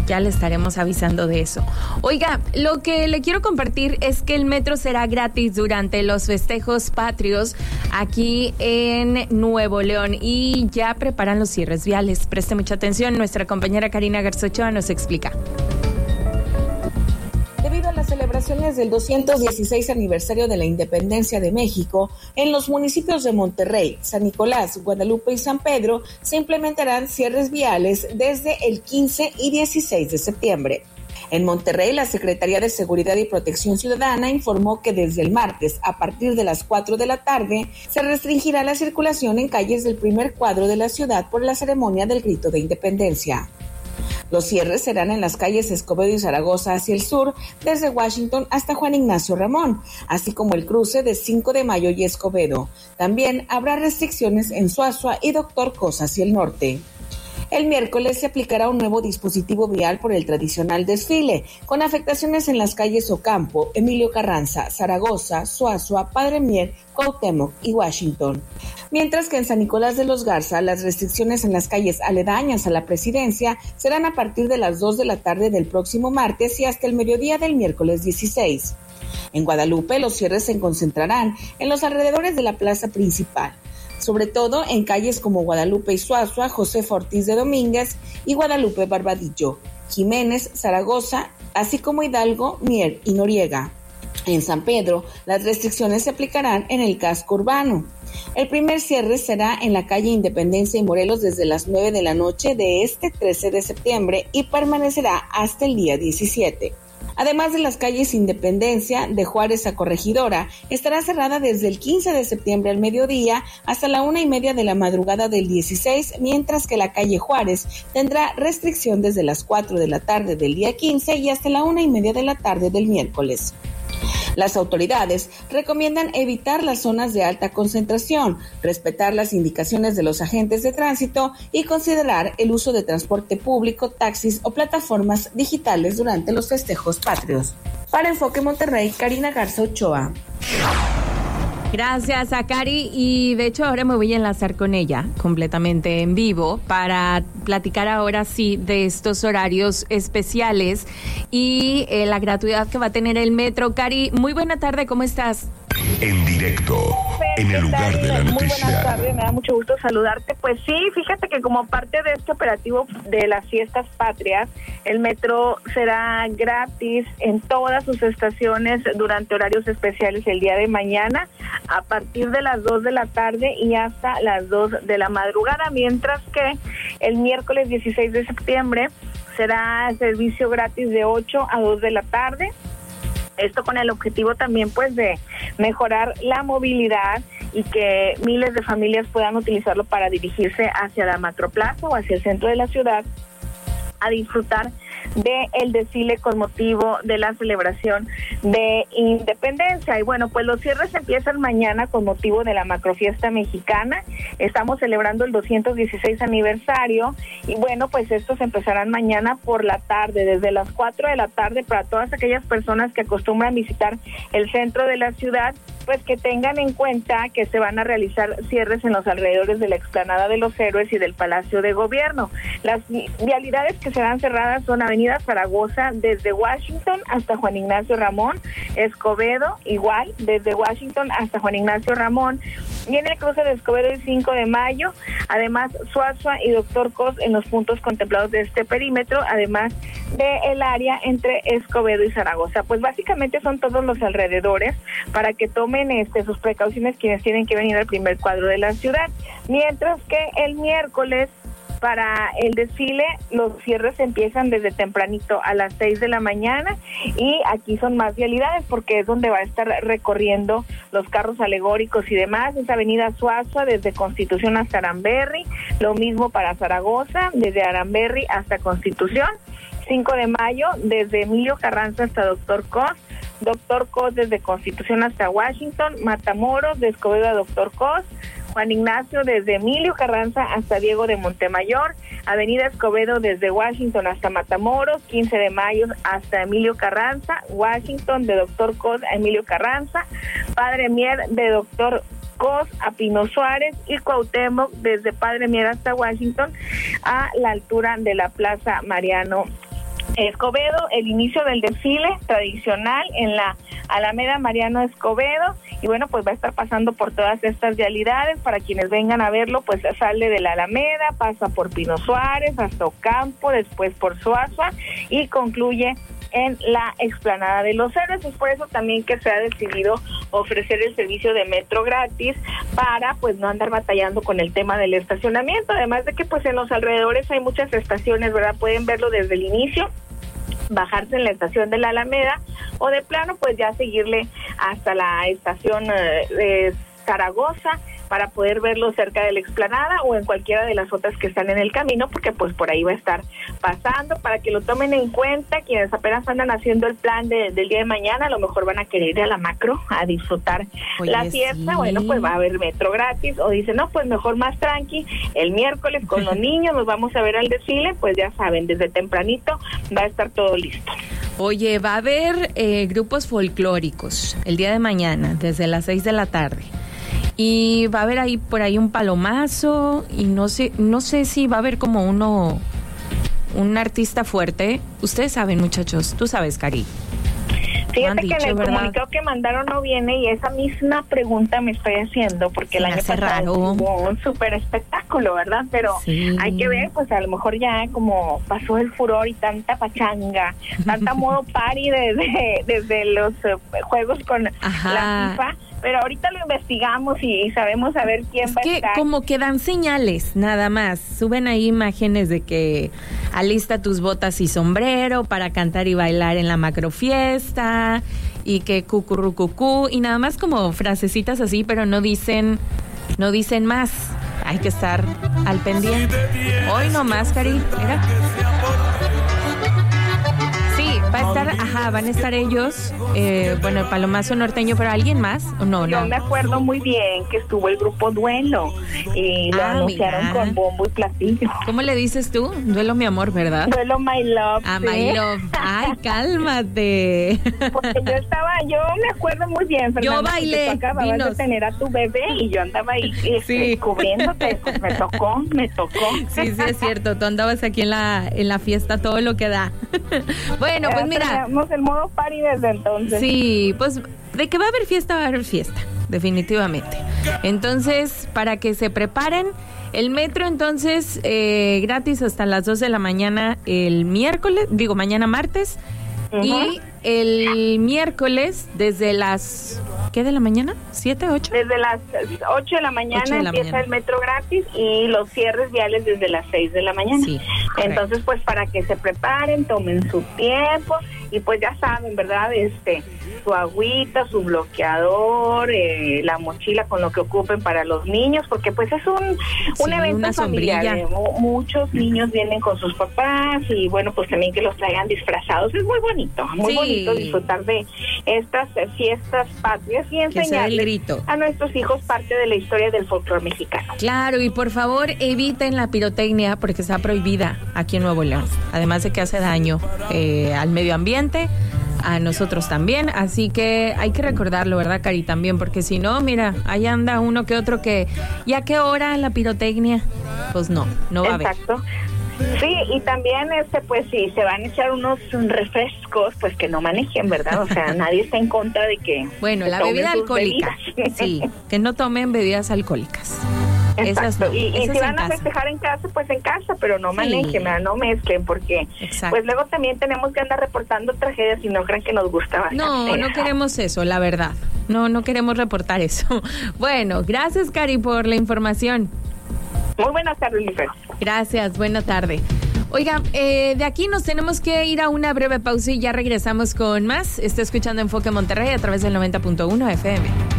Ya le estaremos avisando de eso. Oiga, lo que le quiero compartir es que el metro será gratis durante los festejos patrios aquí en Nuevo León y ya preparan los cierres viales. Preste mucha atención, nuestra compañera Karina Garza Ochoa nos explica. Debido a las celebraciones del 216 aniversario de la Independencia de México, en los municipios de Monterrey, San Nicolás, Guadalupe y San Pedro se implementarán cierres viales desde el 15 y 16 de septiembre. En Monterrey, la Secretaría de Seguridad y Protección Ciudadana informó que desde el martes, a partir de las 4 de la tarde, se restringirá la circulación en calles del primer cuadro de la ciudad por la ceremonia del Grito de Independencia. Los cierres serán en las calles Escobedo y Zaragoza hacia el sur, desde Washington hasta Juan Ignacio Ramón, así como el cruce de 5 de Mayo y Escobedo. También habrá restricciones en Suazua y Doctor Cos hacia el norte. El miércoles se aplicará un nuevo dispositivo vial por el tradicional desfile, con afectaciones en las calles Ocampo, Emilio Carranza, Zaragoza, Suazua, Padre Mier, Cuauhtémoc y Washington. Mientras que en San Nicolás de los Garza, las restricciones en las calles aledañas a la Presidencia serán a partir de las 2 de la tarde del próximo martes y hasta el mediodía del miércoles 16. En Guadalupe, los cierres se concentrarán en los alrededores de la plaza principal, sobre todo en calles como Guadalupe y Suazua, Josefa Ortiz de Domínguez y Guadalupe Barbadillo, Jiménez, Zaragoza, así como Hidalgo, Mier y Noriega. En San Pedro, las restricciones se aplicarán en el casco urbano. El primer cierre será en la calle Independencia y Morelos desde las 9 de la noche de este 13 de septiembre y permanecerá hasta el día 17. Además de las calles Independencia, de Juárez a Corregidora, estará cerrada desde el 15 de septiembre al mediodía hasta la 1:30 de la madrugada del 16, mientras que la calle Juárez tendrá restricción desde las 4 de la tarde del día 15 y hasta la 1:30 de la tarde del miércoles. Las autoridades recomiendan evitar las zonas de alta concentración, respetar las indicaciones de los agentes de tránsito y considerar el uso de transporte público, taxis o plataformas digitales durante los festejos patrios. Para Enfoque Monterrey, Karina Garza Ochoa. Gracias a Cari, y de hecho ahora me voy a enlazar con ella completamente en vivo para platicar ahora sí de estos horarios especiales y la gratuidad que va a tener el metro. Cari, muy buena tarde, ¿cómo estás? En directo, en el lugar de la noticia. Muy buenas tardes, me da mucho gusto saludarte. Pues sí, fíjate que como parte de este operativo de las fiestas patrias, el metro será gratis en todas sus estaciones durante horarios especiales el día de mañana, a partir de las 2 de la tarde y hasta las 2 de la madrugada, mientras que el miércoles 16 de septiembre será servicio gratis de 8 a 2 de la tarde. Esto con el objetivo también pues de mejorar la movilidad y que miles de familias puedan utilizarlo para dirigirse hacia la Macroplaza o hacia el centro de la ciudad a disfrutar de el desfile con motivo de la celebración de Independencia. Y bueno, pues los cierres empiezan mañana con motivo de la Macrofiesta Mexicana. Estamos celebrando el 216 aniversario y bueno, pues estos empezarán mañana por la tarde, desde las 4 de la tarde, para todas aquellas personas que acostumbran visitar el centro de la ciudad, pues que tengan en cuenta que se van a realizar cierres en los alrededores de la explanada de los Héroes y del Palacio de Gobierno. Las vialidades que serán cerradas son Avenida Zaragoza desde Washington hasta Juan Ignacio Ramón, Escobedo igual desde Washington hasta Juan Ignacio Ramón, y en el cruce de Escobedo el 5 de Mayo, además Suazua y Doctor Cos en los puntos contemplados de este perímetro, además del área entre Escobedo y Zaragoza. Pues básicamente son todos los alrededores para que tomen sus precauciones quienes tienen que venir al primer cuadro de la ciudad, mientras que el miércoles para el desfile los cierres empiezan desde tempranito a las 6 de la mañana y aquí son más vialidades porque es donde va a estar recorriendo los carros alegóricos y demás. Es Avenida Suazua desde Constitución hasta Aramberri, lo mismo para Zaragoza desde Aramberri hasta Constitución, 5 de Mayo desde Emilio Carranza hasta Doctor Cos desde Constitución hasta Washington, Matamoros de Escobedo a Doctor Cos, Juan Ignacio desde Emilio Carranza hasta Diego de Montemayor, Avenida Escobedo desde Washington hasta Matamoros, 15 de Mayo hasta Emilio Carranza, Washington de Doctor Cos a Emilio Carranza, Padre Mier de Doctor Cos a Pino Suárez y Cuauhtémoc desde Padre Mier hasta Washington a la altura de la Plaza Mariano Escobedo, el inicio del desfile tradicional en la Alameda Mariano Escobedo, y bueno, pues va a estar pasando por todas estas vialidades. Para quienes vengan a verlo, pues sale de la Alameda, pasa por Pino Suárez, hasta Ocampo, después por Suazua y concluye en la explanada de los Héroes. Es por eso también que se ha decidido ofrecer el servicio de metro gratis para pues no andar batallando con el tema del estacionamiento, además de que pues en los alrededores hay muchas estaciones, ¿verdad? Pueden verlo desde el inicio, bajarse en la estación de la Alameda o de plano pues ya seguirle hasta la estación de Zaragoza para poder verlo cerca de la explanada o en cualquiera de las otras que están en el camino, porque pues por ahí va a estar pasando, para que lo tomen en cuenta. Quienes apenas andan haciendo el plan del día de mañana, a lo mejor van a querer ir a la Macro a disfrutar la fiesta. Sí. Bueno, pues va a haber metro gratis, o dicen, no, pues mejor más tranqui, el miércoles con los niños nos vamos a ver al desfile, pues ya saben, desde tempranito va a estar todo listo. Oye, va a haber grupos folclóricos el día de mañana, desde las 6 de la tarde. Y va a haber ahí por ahí un palomazo y no sé si va a haber como un artista fuerte. Ustedes saben, muchachos, tú sabes, Cari. Fíjate que en el comunicado que mandaron no viene, y esa misma pregunta me estoy haciendo porque el año pasado hubo un súper espectáculo, ¿verdad? Pero sí, hay que ver, pues a lo mejor ya como pasó el furor y tanta pachanga, tanta modo party desde los juegos con la FIFA. Pero ahorita lo investigamos y sabemos a ver quién va a estar. Como que dan señales, nada más. Suben ahí imágenes de que alista tus botas y sombrero para cantar y bailar en la macrofiesta, y que cucurrucucú, y nada más como frasecitas así, pero no dicen más. Hay que estar al pendiente. Hoy no más, Cari, mira. Va a estar, van a estar ellos, bueno, el palomazo norteño, pero ¿alguien más? No. Yo me acuerdo muy bien que estuvo el grupo Duelo y lo anunciaron con bombo y platillo. ¿Cómo le dices tú? Duelo, mi amor, ¿verdad? Duelo, my love. Ah, ¿sí? My love. Ay, cálmate. Porque yo me acuerdo muy bien, Fernanda, yo bailé. Tú acababas de tener a tu bebé y yo andaba ahí cubriéndote. Pues me tocó. Sí, es cierto. Tú andabas aquí en la fiesta, todo lo que da. Bueno, pues mira, tenemos el modo party desde entonces. Sí, pues de que va a haber fiesta, definitivamente. Entonces, para que se preparen, el metro entonces gratis hasta las 2 de la mañana el miércoles, mañana martes, y el miércoles desde las... ¿Qué de la mañana? ¿7, 8? Desde las 8 de la mañana empieza el metro gratis y los cierres viales desde las 6 de la mañana. Sí, entonces, pues para que se preparen, tomen su tiempo y pues ya saben, ¿verdad? Su agüita, su bloqueador, la mochila con lo que ocupen para los niños, porque pues es un evento familiar. Muchos niños vienen con sus papás y bueno, pues también que los traigan disfrazados. Es muy bonito, bonito disfrutar de estas fiestas patrias y enseñarles a nuestros hijos parte de la historia del folclore mexicano. Claro, y por favor eviten la pirotecnia porque está prohibida aquí en Nuevo León, además de que hace daño al medio ambiente, a nosotros también, así que hay que recordarlo, ¿verdad, Cari? También, porque si no, mira, ahí anda uno que otro que, ¿ya qué hora la pirotecnia? Pues no va a haber. Exacto. Sí, y también pues si se van a echar unos refrescos, pues que no manejen, ¿verdad? O sea, nadie está en contra de que... Bueno, la bebida alcohólica, sí, que no tomen bebidas alcohólicas. Exacto. Y si van a festejar en casa, pues en casa, pero no manejen, no mezclen, porque pues luego también tenemos que andar reportando tragedias y no crean que nos gusta bastante. No queremos eso, la verdad. No queremos reportar eso. Bueno, gracias, Cari, por la información. Muy buenas tardes, mi Fer. Gracias, buena tarde. Oiga, de aquí nos tenemos que ir a una breve pausa y ya regresamos con más. Está escuchando Enfoque Monterrey a través del 90.1 FM.